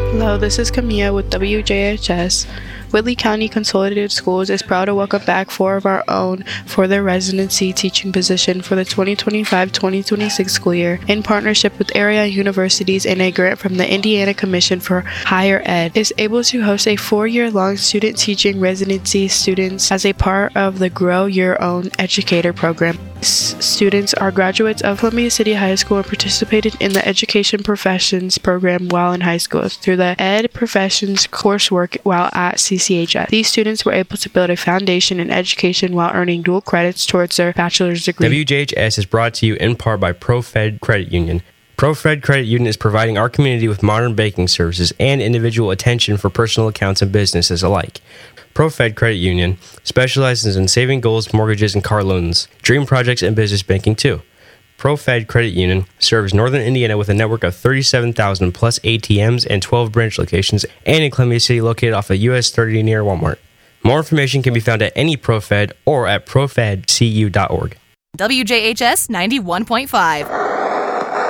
Hello, this is Camilla with WJHS. Whitley County Consolidated Schools is proud to welcome back 4 of our own for their residency teaching position for the 2025-2026 school year in partnership with area universities and a grant from the Indiana Commission for Higher Ed. Is able to host a 4-year-long student teaching residency students as a part of the Grow Your Own Educator program. Students are graduates of Columbia City High School and participated in the Education Professions program while in high school through the Ed Professions coursework while at CCHS. These students were able to build a foundation in education while earning dual credits towards their bachelor's degree. WJHS is brought to you in part by ProFed Credit Union. ProFed Credit Union is providing our community with modern banking services and individual attention for personal accounts and businesses alike. ProFed Credit Union specializes in saving goals, mortgages, and car loans, dream projects, and business banking too. ProFed Credit Union serves Northern Indiana with a network of 37,000 plus ATMs and 12 branch locations, and in Columbia City located off of US 30 near Walmart. More information can be found at any ProFed or at profedcu.org. WJHS 91.5.